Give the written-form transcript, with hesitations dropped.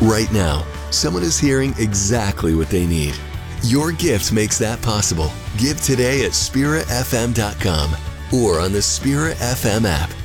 Right now, someone is hearing exactly what they need. Your gift makes that possible. Give today at spiritfm.com or on the Spirit FM app.